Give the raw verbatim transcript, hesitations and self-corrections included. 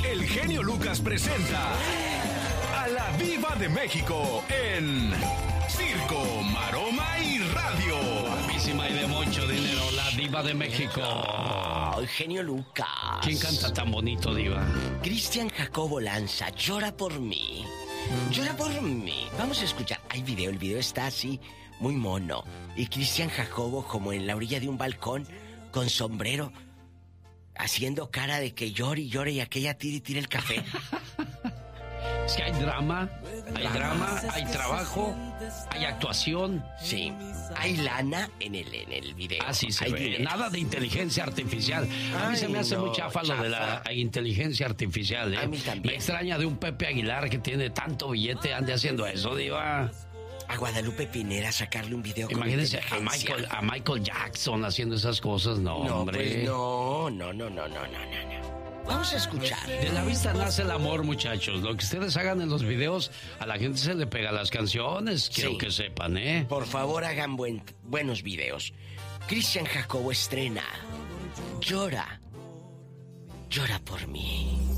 el genio Lucas presenta a la Diva de México en Circo, Maroma y Radio. Guapísima y de mucho dinero, la Diva de México. Oh, genio Lucas. ¿Quién canta tan bonito, Diva? Cristian Jacobo Lanza, Llora por mí. Llora por mí. Vamos a escuchar. Hay video, el video está así, muy mono. Y Cristian Jacobo como en la orilla de un balcón, con sombrero, haciendo cara de que llore y llore y aquella tire y tire el café. Es que hay drama, hay drama, hay trabajo, hay actuación. Sí, hay lana en el, en el video. Así se hay ve. dinero. Nada de inteligencia artificial. A mí Ay, se me hace no, muy chafa, chafa. lo de la inteligencia artificial, ¿eh? A mí también. Me extraña de un Pepe Aguilar que tiene tanto billete, ande haciendo eso, Diva. A Guadalupe Pinera sacarle un video con Imagínense a inteligencia. Michael, a Michael Jackson haciendo esas cosas. No, No, hombre. pues no, no, no, no, no, no, no, no. Vamos a escuchar. De la vista nace el amor, muchachos. Lo que ustedes hagan en los videos, a la gente se le pega las canciones. Quiero Sí. que sepan, ¿eh? Por favor, hagan buen, buenos videos. Cristian Jacobo estrena Llora, llora por mí.